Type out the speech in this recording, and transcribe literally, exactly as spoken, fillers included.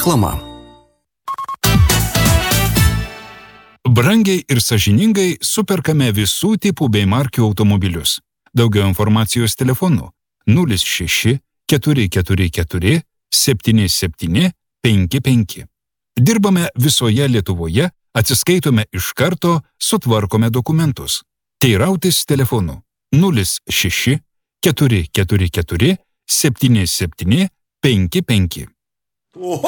Reklama. Brangiai ir sąžiningai superkame visų tipų bei markių automobilius. Daugiau informacijos telefonu nulis šeši keturi keturi keturi septyni septyni penki penki. Dirbame visoje Lietuvoje, atsiskaitome iš karto, sutvarkome dokumentus. Teirautis telefonu nulis šeši keturi keturi keturi septyni septyni penki penki.